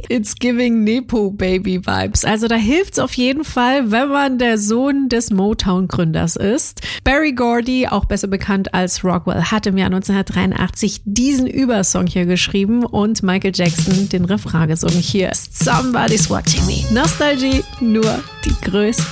It's giving Nepo-Baby-Vibes. Also da hilft's auf jeden Fall, wenn man der Sohn des Motown-Gründers ist. Berry Gordy, auch besser bekannt als Rockwell, hat im Jahr 1983 diesen Übersong hier geschrieben und Michael Jackson den Refrain gesungen. Hier ist Somebody's Watching Me. Nostalgie, nur die größten